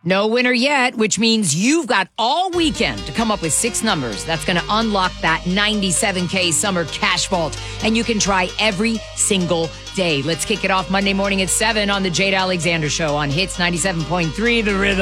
No winner yet, which means you've got all weekend to come up with 6 numbers. That's going to unlock that $97K summer cash vault. And you can try every single day. Let's kick it off Monday morning at 7 on the Jade Alexander Show on Hits 97.3 The Rhythm.